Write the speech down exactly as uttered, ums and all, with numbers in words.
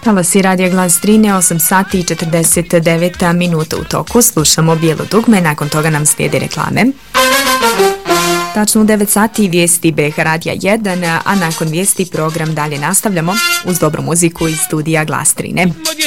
Talasi Radio Glas Drine, osam sati i četrdeset devet minuta u toku. Slušamo Bijelo dugme, nakon toga nam slijede reklame. Tačno u devet sati vijesti B H Radija jedan, a nakon vijesti program dalje nastavljamo uz dobru muziku iz studija Glas Drine.